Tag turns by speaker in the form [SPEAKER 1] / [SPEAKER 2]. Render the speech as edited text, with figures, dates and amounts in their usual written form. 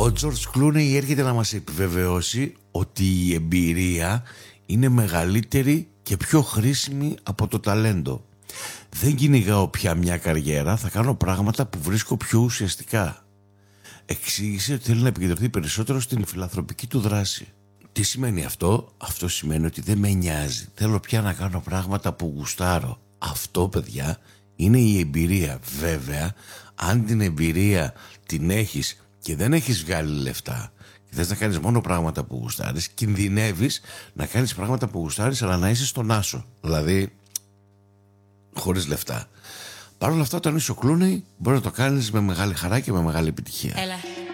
[SPEAKER 1] Ο Τζορτζ Κλούνεϊ έρχεται να μας επιβεβαιώσει ότι η εμπειρία είναι μεγαλύτερη και πιο χρήσιμη από το ταλέντο. Δεν κυνηγάω πια μια καριέρα, θα κάνω πράγματα που βρίσκω πιο ουσιαστικά. Εξήγησε ότι θέλει να επικεντρωθεί περισσότερο στην φιλανθρωπική του δράση. Τι σημαίνει αυτό? Αυτό σημαίνει ότι δεν με νοιάζει. Θέλω πια να κάνω πράγματα που γουστάρω. Αυτό, παιδιά, είναι η εμπειρία. Βέβαια, αν την εμπειρία την έχεις και δεν έχεις βγάλει λεφτά και θες να κάνεις μόνο πράγματα που γουστάρεις, κινδυνεύεις να κάνεις πράγματα που γουστάρεις αλλά να είσαι στον άσο. Δηλαδή, χωρίς λεφτά. Παρ' όλα αυτά, όταν είσαι ο Κλούνεϊ, μπορεί να το κάνεις με μεγάλη χαρά και με μεγάλη επιτυχία.
[SPEAKER 2] Έλα.